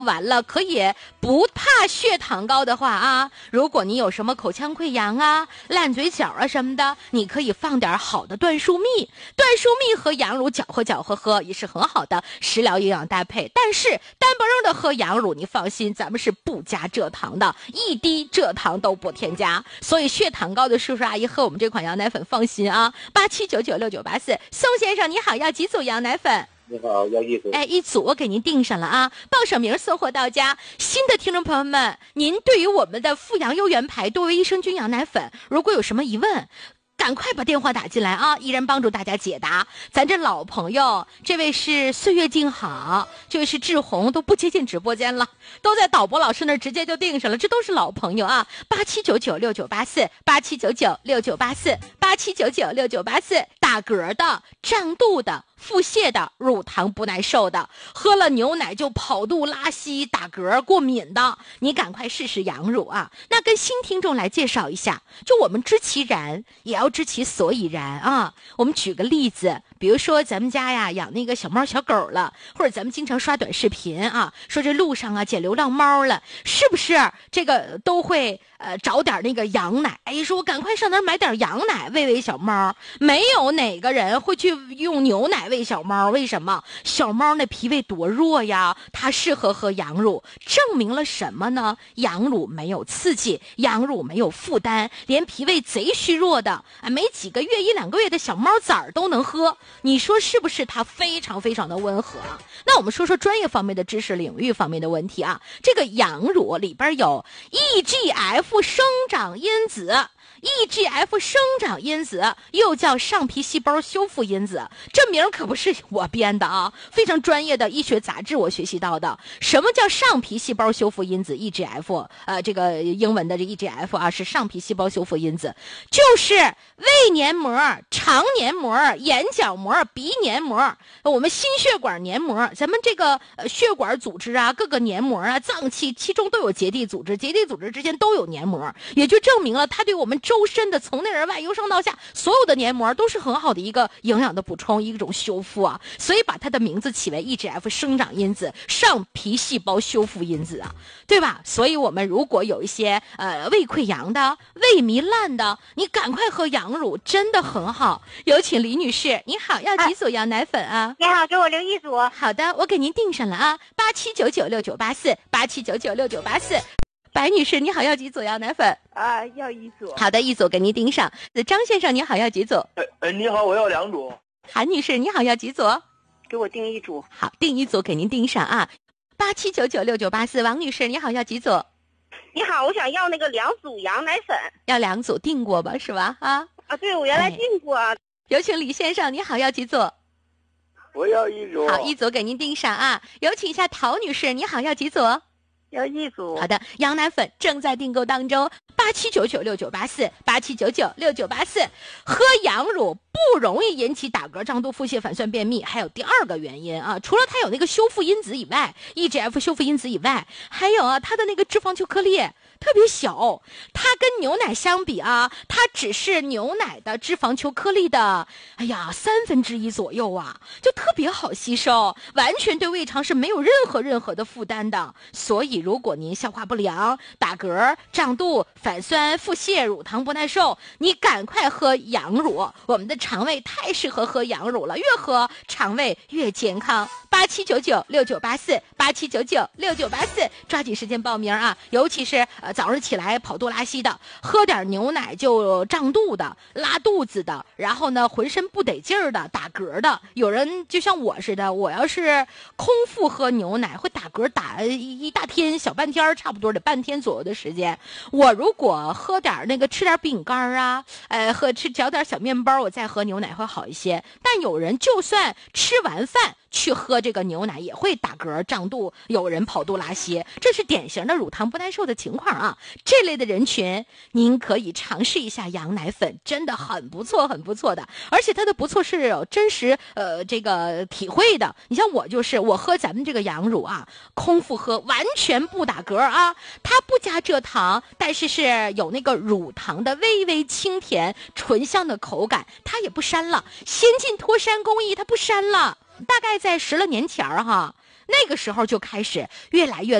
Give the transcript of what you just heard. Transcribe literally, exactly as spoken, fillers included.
完了可以不怕血糖高的话啊，如果你有什么口腔溃疡啊、烂嘴角啊什么的，你可以放点好的椴树蜜，椴树蜜和羊乳搅和搅和喝也是很好的食疗营养搭配。但是单不扔的喝羊乳，你放心，咱们是不加蔗糖的，一滴蔗糖都不添加，所以血糖高的叔叔阿姨喝我们这款羊奶粉放心啊。八七九九六九八四，宋先生你好，要几组羊奶粉？ 你好，要一组。 哎，一组我给您订上了啊，报上名送货到家。新的听众朋友们，您对于我们的富阳优元牌多维益生菌羊奶粉，如果有什么疑问，赶快把电话打进来啊，依然帮助大家解答。咱这老朋友，这位是岁月静好，这位是志红，都不接近直播间了，都在导播老师那儿直接就订上了，这都是老朋友啊。八七九九六九八四，八七九九六九八四，八七九九六九八四，打嗝的、胀肚的、腹泻的、乳糖不耐受的，喝了牛奶就跑肚拉稀、打嗝、过敏的，你赶快试试羊乳啊。那跟新听众来介绍一下，就我们知其然也要知其所以然啊。我们举个例子，比如说咱们家呀养那个小猫小狗了，或者咱们经常刷短视频啊，说这路上啊捡流浪猫了，是不是这个都会呃找点那个羊奶？哎，说我赶快上那儿买点羊奶喂喂小猫。没有哪个人会去用牛奶喂小猫，为什么？小猫那脾胃多弱呀，它适合喝羊乳，证明了什么呢？羊乳没有刺激，羊乳没有负担，连脾胃贼虚弱的啊，没几个月一两个月的小猫崽儿都能喝，你说是不是？它非常非常的温和。那我们说说专业方面的知识领域方面的问题啊，这个羊乳里边有 E G F 生长因子。E G F 生长因子又叫上皮细胞修复因子，这名可不是我编的啊，非常专业的医学杂志我学习到的。什么叫上皮细胞修复因子 E G F？ 呃，这个英文的这 E G F 啊，是上皮细胞修复因子，就是胃黏膜、肠黏膜、眼角膜、鼻黏膜，我们心血管黏膜，咱们这个呃血管组织啊，各个黏膜啊，脏器其中都有结缔组织，结缔组织之间都有黏膜，也就证明了它对我们周身的从内而外由上到下所有的黏膜都是很好的一个营养的补充，一种修复啊，所以把它的名字起为 E G F 生长因子，上皮细胞修复因子啊，对吧？所以我们如果有一些呃胃溃疡的、胃糜烂的，你赶快喝羊乳，真的很好。有请李女士，你好，要几组羊奶粉啊？ 你好，给我留一组。 好的，我给您订上了啊，八七九九六九八四，八七九九六九八四。白女士，你好，要几组羊奶粉？ 啊，要一组。 好的，一组给您订上。张先生，你好，要几组？ 哎哎，你好，我要两组。 韩女士，你好，要几组？ 给我订一组。 好，订一组给您订上啊。八七九九六九八四，王女士，你好，要几组？ 你好，我想要那个两组羊奶粉。 要两组，订过吧，是吧？啊啊，对，我原来订过。哎、 有请李先生，你好，要几组？ 我要一组。 好，一组给您订上啊。有请一下陶女士，你好，要几组？ 要一组。 好的，羊奶粉正在订购当中，八七九九六九八四，八七九九六九八四。喝羊乳不容易引起打嗝、胀肚、腹泻、反酸、便秘，还有第二个原因啊，除了它有那个修复因子以外 ，E G F 修复因子以外，还有啊，它的那个脂肪球颗粒特别小，它跟牛奶相比啊，它只是牛奶的脂肪球颗粒的，哎呀，三分之一左右啊，就特别好吸收，完全对胃肠是没有任何任何的负担的。所以，如果您消化不良、打嗝、胀肚、反酸、腹泻、乳糖不耐受，你赶快喝羊乳，我们的肠胃太适合喝羊乳了，越喝肠胃越健康。八七九九六九八四，八七九九六九八四，抓紧时间报名啊！尤其是呃早上起来跑肚拉稀的，喝点牛奶就胀肚的、拉肚子的，然后呢浑身不得劲儿的、打嗝的，有人就像我似的，我要是空腹喝牛奶会打嗝，打一大天、小半天，差不多得半天左右的时间。我如果喝点那个吃点饼干啊，呃，喝吃嚼点小面包，我再喝牛奶会好一些。但有人就算吃完饭去喝这个牛奶也会打嗝胀肚，有人跑肚拉稀，这是典型的乳糖不耐受的情况啊。这类的人群您可以尝试一下羊奶粉，真的很不错很不错的，而且它的不错是有真实呃这个体会的。你像我就是我喝咱们这个羊乳啊，空腹喝完全不打嗝啊，它不加蔗糖，但是是有那个乳糖的微微清甜醇香的口感，它也不膻了，先进脱膻工艺它不膻了。大概在十来年前儿哈， 那个时候就开始越来越